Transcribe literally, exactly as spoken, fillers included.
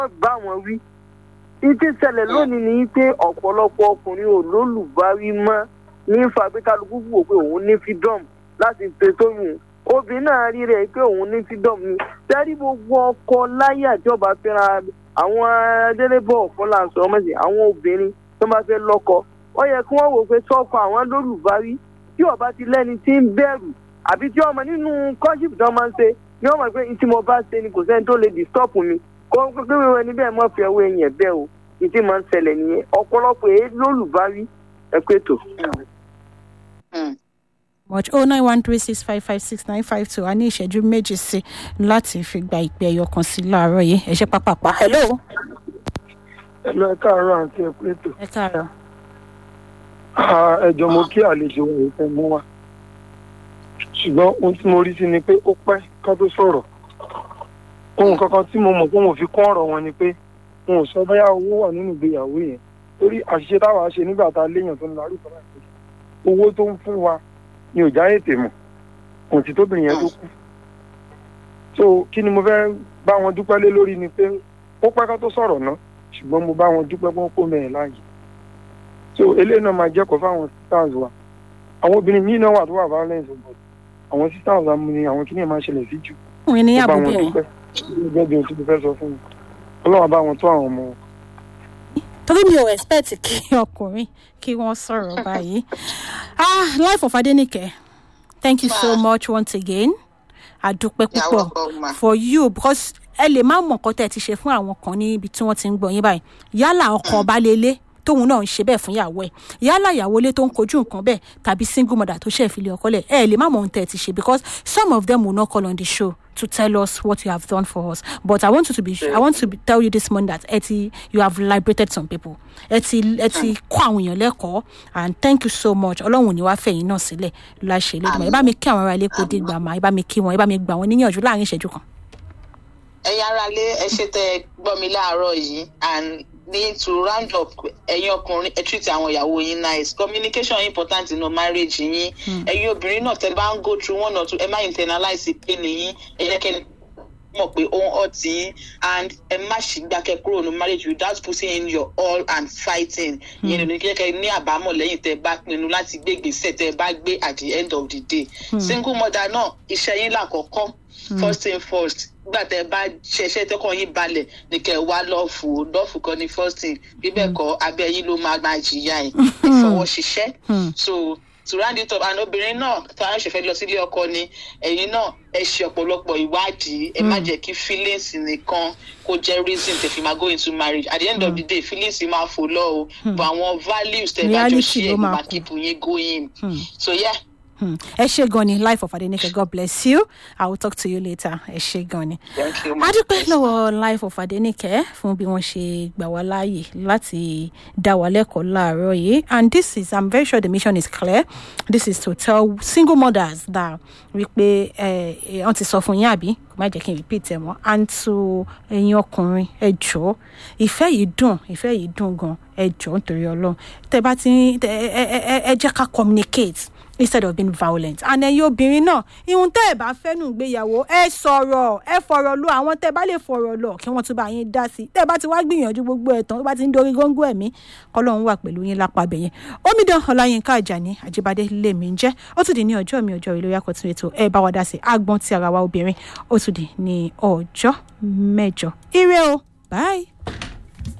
bá wọn wí. Ìtí ṣẹlẹ̀ lónìí ni pé ọ̀pọ̀lọpọ̀ ọkùnrin ò lólùbáwí mọ́ ní fàbíkálukú wò pé òun ní freedom láti ṣe tó wù. Obìnrin náà rí rẹ̀ pé òun ní freedom ni. Sẹ́rí gbogbo ọkọ láyé àjọba fẹ́ra àwọn adélébọ̀ fọláǹsọ ọmọdé àwọn obìnrin tó bá fẹ́ lọ́kọ. Ó yẹ kí wọ́n wò pé sọ́kọ àwọn lólùbáwí tí ọba ti lẹ́ni tí ń bẹ̀rù àbí tí ọmọ nínú kọ́ṣípù tó máa ń ṣe ni wọ́n mọ̀ pé tí mo bá ṣe ni kò sẹ́ni tó lè disturb mi. Kó pé wíwẹ́ níbẹ̀ mọ́ fi ẹwọ́ ẹ̀yìn ẹ̀bẹ̀ o ìdí máa ń ṣẹlẹ̀ nìyẹn ọ̀pọ̀lọpọ̀ èyí lólùbáwí ẹ̀pẹ́ tó. much oh nine one three six five five six nine five two a ní ìṣẹ́jú méjì sí láti fi gba ìpè ẹyọ kan sí láàárọ̀ yìí ẹ ṣé pápápá. hello. hello ẹ káàárọ̀ àǹtí ẹ̀pẹ́ tó. ẹ káàárọ̀. ẹjọ́ mo kí àlejò ẹ̀ fẹ́ mú wa ṣùgbọ́n ohun tí mo rí sí ni pé ó pẹ́ ká tó sọ̀rọ̀ ohun kankan tí mo mọ̀ pé mo fi kún ọ̀rọ̀ wọn ni pé wọn ò sọ bóyá owó wà nínú ìgbéyàwó yẹn torí àṣìṣe táwa ṣe nígbà tá a léèyàn tó ń lọ àrùkọ láti owó tó ń fún wa ni ò já ètè mọ̀ kò sí tóbìnrin yẹn tó kú so kí ni mo fẹ́ bá wọn dúpẹ́ lé lórí ni pé ó pẹ́ ká tó sọ̀rọ̀ náà ṣùgbọ́n mo bá wọn dúpẹ́ pé wọ́n kó mẹ́rin láàyè so eléyìí náà máa jẹ́kọ̀ọ́ fáwọn sisters wa àwọn obìnrin míì náà wà tó wà violence but àwọn sisters wa ni àwọn kìnìún máa ń ṣẹlẹ̀ sí jù òun ni àbúrò bẹ́ẹ̀ gẹ́gẹ́ bí ohun tí mo fẹ́ sọ fún mi ọlọ́run bá wọn tó àwọn ọmọ wọn. torí mi ò expect kí ọkùnrin kí wọ́n sọ̀rọ̀ báyìí ah Life of Adenike thank you so much once again adúpẹ́ púpọ̀ for you because ẹ lè má mọ̀ nǹkan tẹ́ ẹ ti ṣe fún àwọn kan níbi tí wọ́n ti ń gbọ́ yín báyìí yálà ọkọ ọba lélẹ̀ tóun náà ń ṣe bẹ́ẹ̀ fún ìyàwó ẹ̀ yálà ìyàwó ilé tó ń kojú nǹkan bẹ́ẹ̀ tàbí single mother tó ṣe ìfilẹ̀ ọkọ lẹ̀ ẹ lè má mọ̀ ohun tẹ́ ẹ ti ṣe because some of them will not call on the show to tell us what you have done for us but I want you to be I want to be, tell you this morning that eti you have liberated some people eti eti kọ́ àwọn èèyàn lẹ́kọ̀ọ́ and thank you so much ọlọ́run ni wàá fẹ̀yìn náà sílẹ̀ láṣẹ lẹ́dùnmọ̀ ẹ bá mi kí àwọn ará ilé kó dé gbà máa ẹ bá mi kí wọn ẹ bá mi gbà wọn níyànjú láàrin ìṣẹ́jú kan. ẹ̀yin ará ilé ẹ ṣe tẹ́ gbọ́ mi láàárọ̀ yìí and need to round up ẹ̀yin ọkùnrin ẹ treat àwọn ìyàwó yín nice communication important nínú marriage yín ẹ̀yin obìnrin náà tẹ́ bá ń go through one or two ẹ má internalize pain yín ẹ jẹ́ kẹ́ mọ̀ pé ó ń hurt yín and ẹ má ṣì gbàkẹ́ kúrò ní marriage without putting in your all and fighting yẹn ní kẹ́kẹ́ ní àbámọ̀ lẹ́yìn tẹ́ bá pinnu láti gbé ìgbésẹ̀ tẹ́ bá gbé at the end of the day single mother náà iṣẹ́ yín lákọ̀ọ́kọ́ first thing first gbà tẹ́ bá ṣẹṣẹ tẹkọ yín balẹ̀ ní kẹ́ wá lọfù lọfù kan ní first thing bíbẹ̀ kọ́ abẹ́ yín ló máa máa jìyà ẹ ìfọwọ́ ṣiṣẹ́ so to round it up and obìnrin náà tó àwọn ṣẹfẹ lọ sílé ọkọ ni ẹ̀yin náà ẹ ṣe ọ̀pọ̀lọpọ̀ ìwádìí ẹ má jẹ́ kí feelings nìkan kó jẹ́ reason tẹ́ fi máa go into marriage at the end of the day feelings máa fò lọ o but àwọn values tẹ́ bá jọ share máa keep yín going so yeah. ẹ ṣé gan ni Life of Adenike God bless you I will talk to you later ẹ ṣé gan ni. adúpẹ́ lọ́wọ́ Life of Adenike fún bí wọ́n ṣe gbà wá láàyè láti dá wa lẹ́kọ̀ọ́ láàárọ̀ yìí and this is I'm very sure the mission is clear this is to tell single mothers that wípé ẹ wọ́n ti sọ fún yín àbí kò má jẹ́ kí n repeat ẹ̀ mọ́ and to ẹ̀yin ọkùnrin ẹ jọ̀ọ́ ìfẹ́ yìí dùn ìfẹ́ yìí dùn gan ẹ jọ̀ọ́ nítorí Ọlọ́run tẹ́ bá ti ẹ jẹ́ ká communicate instead of being violent and ẹ̀yin obìnrin náà ihun tẹ́ ẹ bá fẹ́ nù gbéyàwó ẹ sọ̀rọ̀ ẹ fọ̀rọ̀ lọ àwọn tẹ́ bá lè fọ̀rọ̀ lọ kí wọ́n tún bá yín dá sí tẹ́ bá ti wá gbìyànjú gbogbo ẹ̀ tán tó bá ti ń dorí góńgó ẹ̀mí kọ́lọ́run wà pẹ̀lú yín lápá bẹ̀yẹn Omidan Ọláyínká Àjàní Àjíbádé lèmi ń jẹ́ ó tún di ní ọjọ́ mi ọjọ́ ìlú yakọ̀ tún ètò ẹ bá wa dá sí agbọ́n ti ara wa obìnrin ó tún di ní ọjọ́ mẹ́jọ ire o bye.